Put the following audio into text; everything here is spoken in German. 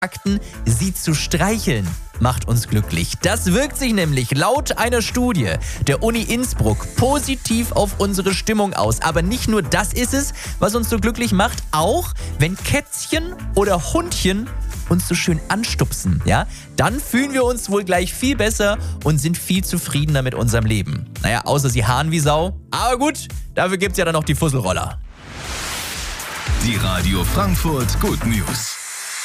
Akten, sie zu streicheln, macht uns glücklich. Das wirkt sich nämlich laut einer Studie der Uni Innsbruck positiv auf unsere Stimmung aus. Aber nicht nur das ist es, was uns so glücklich macht, auch wenn Kätzchen oder Hundchen uns so schön anstupsen, ja, dann fühlen wir uns wohl gleich viel besser und sind viel zufriedener mit unserem Leben. Naja, außer sie haaren wie Sau. Aber gut, dafür gibt's ja dann noch die Fusselroller. Die Radio Frankfurt Good News.